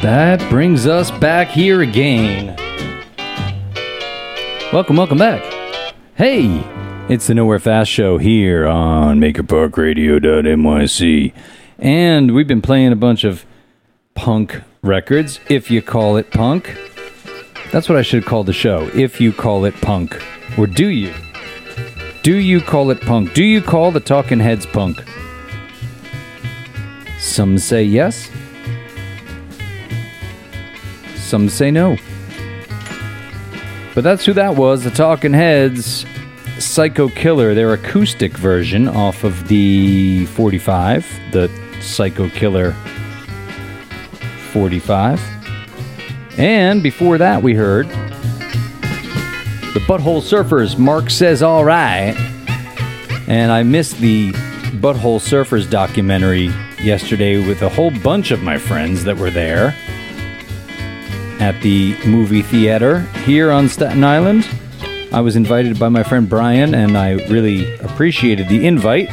That brings us back here again. Welcome back. Hey, it's the Nowhere Fast Show here on MakerParkRadio.nyc. And we've been playing a bunch of punk records, if you call it punk. That's what I should call the show, if you call it punk. Or do you? Do you call it punk? Do you call the Talking Heads punk? Some say yes. Some say no. But that's who that was, the Talking Heads, Psycho Killer, their acoustic version off of the 45, the Psycho Killer 45. And before that we heard the Butthole Surfers, Mark Says Alright. And I missed the Butthole Surfers documentary yesterday with a whole bunch of my friends that were there at the movie theater here on Staten Island. I was invited by my friend Brian, and I really appreciated the invite.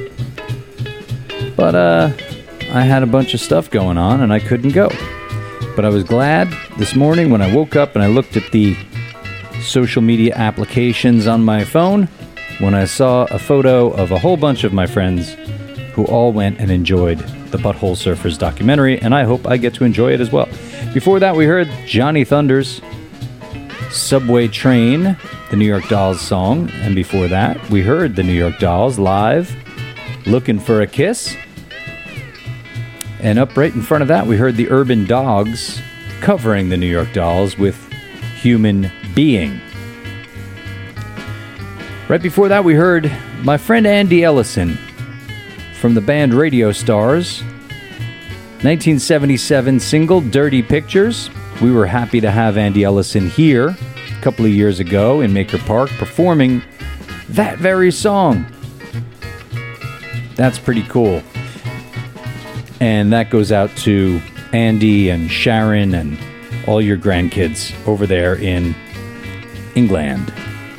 But I had a bunch of stuff going on, and I couldn't go. But I was glad this morning when I woke up and I looked at the social media applications on my phone when I saw a photo of a whole bunch of my friends who all went and enjoyed the Butthole Surfers documentary, and I hope I get to enjoy it as well. Before that, we heard Johnny Thunders' Subway Train, the New York Dolls song. And before that, we heard the New York Dolls live, Looking for a Kiss. And up right in front of that, we heard the Urban Dogs covering the New York Dolls with Human Being. Right before that, we heard my friend Andy Ellison from the band Radio Stars. 1977 single, Dirty Pictures. We were happy to have Andy Ellison here a couple of years ago in Maker Park performing that very song. That's pretty cool. And that goes out to Andy and Sharon and all your grandkids over there in England.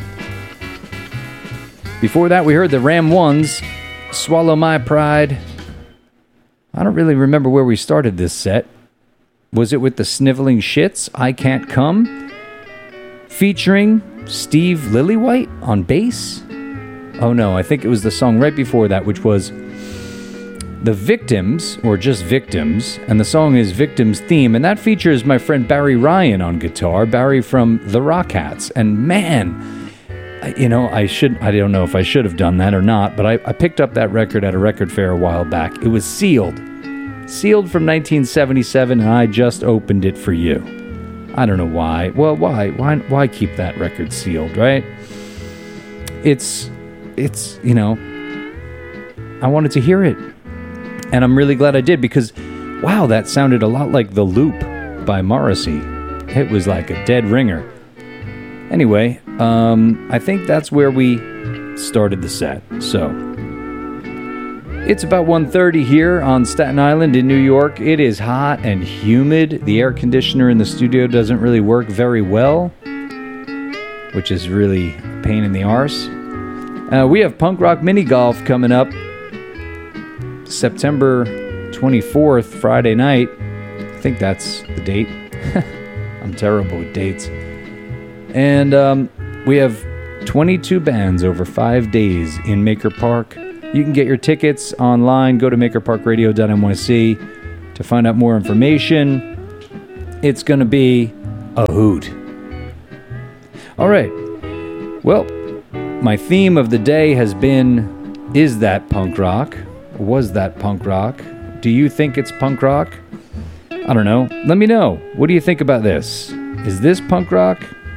Before that, we heard the Ram Ones, Swallow My Pride. I don't really remember where we started this set. Was it with the Sniveling Shits, I Can't Come? Featuring Steve Lillywhite on bass? Oh no, I think it was the song right before that, which was The Victims, or just Victims, and the song is Victims Theme, and that features my friend Barry Ryan on guitar, Barry from the Rockettes. And man, you know, I don't know if I should have done that or not, but I picked up that record at a record fair a while back. It was sealed from 1977, and I just opened it for you. I don't know why. Well, why keep that record sealed, right? It's you know, I wanted to hear it, and I'm really glad I did, because wow, that sounded a lot like The Loop by Morrissey. It was like a dead ringer. Anyway, I think that's where we started the set. So, it's about 1:30 here on Staten Island in New York. It is hot and humid. The air conditioner in the studio doesn't really work very well, which is really a pain in the arse. We have Punk Rock Mini Golf coming up September 24th, Friday night. I think that's the date. I'm terrible with dates. And we have 22 bands over 5 days in Maker Park. You can get your tickets online. Go to MakerParkRadio.nyc to find out more information. It's going to be a hoot. All right. Well, my theme of the day has been, is that punk rock? Was that punk rock? Do you think it's punk rock? I don't know. Let me know. What do you think about this? Is this punk rock?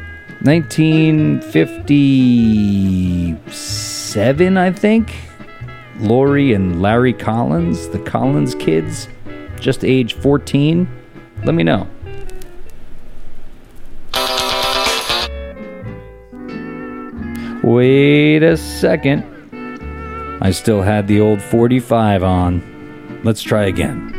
1957, I think. Lori and Larry Collins, the Collins kids, just age 14. Let me know. Wait a second. I still had the old 45 on. Let's try again.